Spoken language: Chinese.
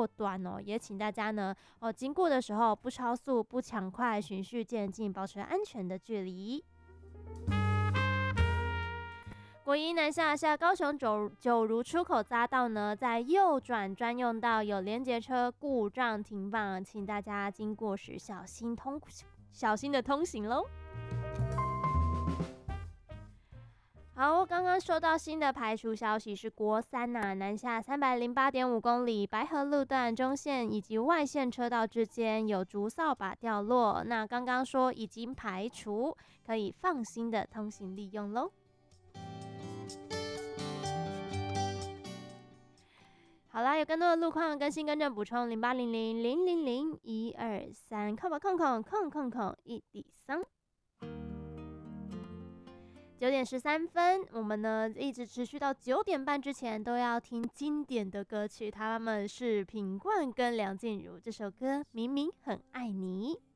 过短哦，也请大家呢经过的时候不超速、不抢快，循序渐进，保持安全的距离。国一南下高雄九如出口匝道呢，在右转专用道有连结车故障停放，请大家经过时小心的通行喽。好，刚刚收到新的排除消息是国三南下308.5公里白河路段中线以及外线车道之间有竹扫把掉落，那刚刚说已经排除，可以放心的通行利用喽。好啦，有更多的路况更新更正补充0800000123，空1点13分，我们呢一直持续到9点半之前都要听经典的歌曲，他们是品冠跟梁静茹，这首歌明明很爱你。